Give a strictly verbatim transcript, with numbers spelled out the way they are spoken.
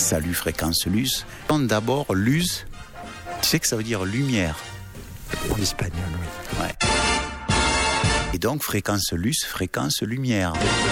Salut Fréquence Luce. D'abord, luz, tu sais que ça veut dire lumière. En espagnol, oui. Ouais. Et donc, Fréquence Luce, fréquence lumière.